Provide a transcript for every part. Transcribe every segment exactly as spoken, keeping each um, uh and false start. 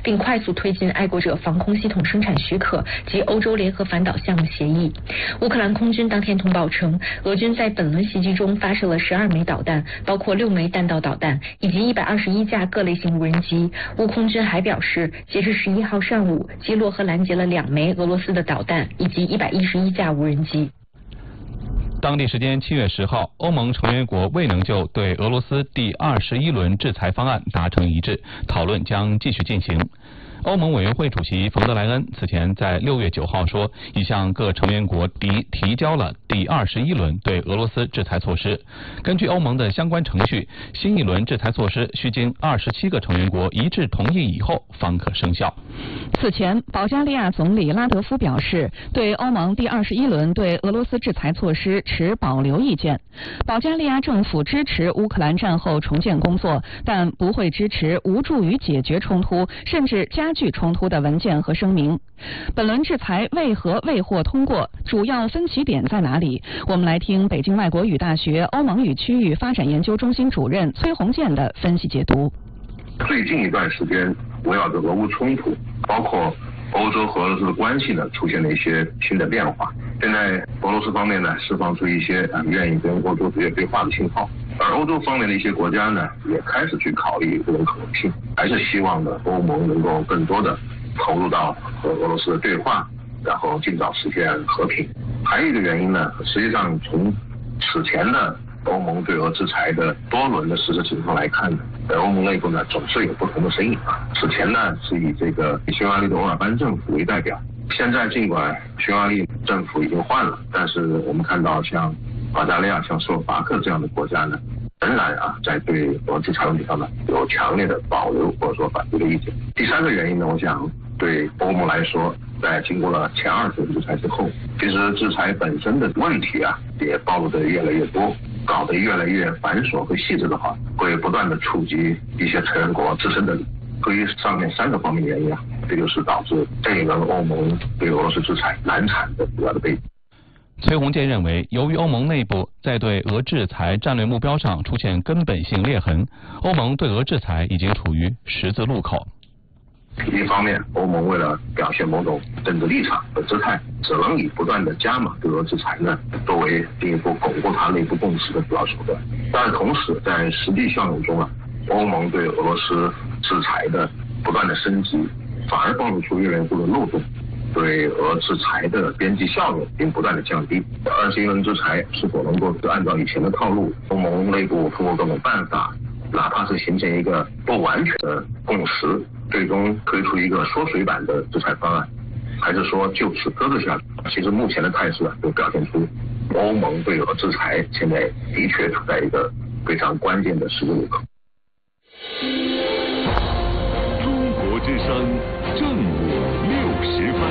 并快速推进爱国者防空系统生产许可及欧洲联合反导项目协议。乌克兰空军当天通报称，俄军在本轮袭击中发射了十二枚导弹，包括六枚弹道导弹以及一百二十一架各类型无人机。乌空军还表示，截至十一号上午，击落和拦截了两枚俄罗斯的导弹以及一百一十一架无人机。 当地时间七月十号，欧盟成员国未能就对俄罗斯第二十一轮制裁方案达成一致，讨论将继续进行。欧盟委员会主席冯德莱恩此前在六月九号说，已向各成员国提提交了第二十一轮对俄罗斯制裁措施。根据欧盟的相关程序，新一轮制裁措施需经二十七个成员国一致同意以后方可生效。 此前，保加利亚总理拉德夫表示，对欧盟第二十一轮对俄罗斯制裁措施持保留意见。保加利亚政府支持乌克兰战后重建工作，但不会支持无助于解决冲突甚至加剧冲突的文件和声明。本轮制裁为何未获通过？主要分歧点在哪里？我们来听北京外国语大学欧盟与区域发展研究中心主任崔洪建的分析解读。 最近一段时间，围绕着俄乌冲突，包括欧洲和俄罗斯的关系呢，出现了一些新的变化。现在俄罗斯方面呢，释放出一些啊愿意跟欧洲直接对话的信号，而欧洲方面的一些国家呢，也开始去考虑这种可能性，还是希望呢，欧盟能够更多的投入到和俄罗斯的对话，然后尽早实现和平。还有一个原因呢，实际上从此前的欧盟对俄制裁的多轮的实施情况来看呢，在欧盟内部呢总是有不同的声音啊。此前呢是以这个匈牙利的欧尔班政府为代表，现在尽管匈牙利政府已经换了，但是我们看到像保加利亚、像斯洛伐克这样的国家呢，仍然啊在对俄制裁问题上呢有强烈的保留或者说反对的意见。第三个原因呢，我想对欧盟来说，在经过了前二次制裁之后，其实制裁本身的问题啊也暴露的越来越多，搞得越来越繁琐和细致的话，会不断的触及一些成员国自身的利益。对于上面三个方面原因啊，这就是导致这一轮欧盟对俄罗斯制裁难产的主要的背景。 崔洪建认为，由于欧盟内部在对俄制裁战略目标上出现根本性裂痕，欧盟对俄制裁已经处于十字路口。 一方面，欧盟为了表现某种政治立场和姿态，只能以不断的加码对俄制裁呢，作为进一步巩固它内部共识的主要手段。但同时，在实际效用中啊，欧盟对俄罗斯制裁的不断的升级，反而暴露出越来越多的漏洞，对俄制裁的边际效用并不断的降低。二十一轮制裁是否能够按照以前的套路，欧盟内部通过各种办法，哪怕是形成一个不完全的共识，最终推出一个缩水版的制裁方案，还是说就此搁置下去？其实目前的态势啊，就表现出欧盟对俄制裁现在的确处在一个非常关键的十字路口。 中国之声正午六时分。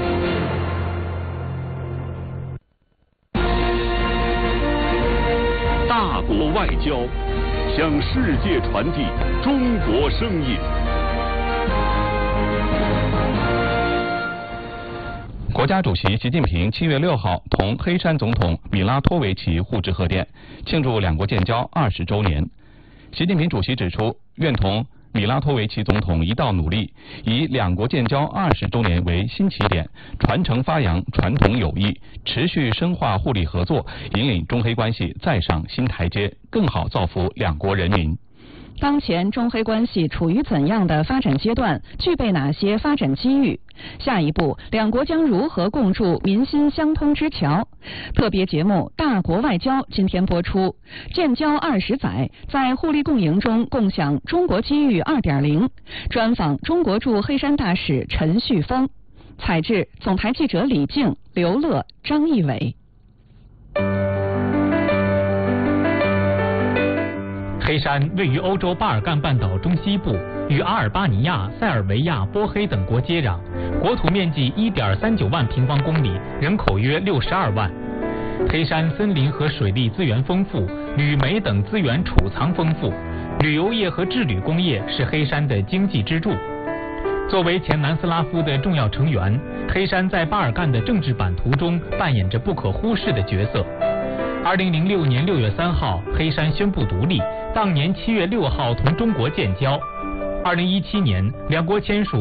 大国外交，向世界传递中国声音。 国家主席习近平七月六号同黑山总统米拉托维奇互致贺电，庆祝两国建交二十周年。习近平主席指出，愿同米拉托维奇总统一道努力，以两国建交二十周年为新起点，传承发扬传统友谊，持续深化互利合作，引领中黑关系再上新台阶，更好造福两国人民。 当前中黑关系处于怎样的发展阶段？具备哪些发展机遇？下一步，两国将如何共筑民心相通之桥？特别节目《大国外交》今天播出。建交二十载，在互利共赢中共享中国机遇 二点零。专访中国驻黑山大使陈旭峰，采制总台记者李静、刘乐、张义伟。 黑山位于欧洲巴尔干半岛中西部，与阿尔巴尼亚、塞尔维亚、波黑等国接壤，国土面积 一点三九万平方公里，人口约六十二万。黑山森林和水利资源丰富，铝煤等资源储藏丰富，旅游业和制铝工业是黑山的经济支柱。作为前南斯拉夫的重要成员，黑山在巴尔干的政治版图中扮演着不可忽视的角色。二零零六年六月三号，黑山宣布独立，当年七月六号同中国建交。二零一七年，两国签署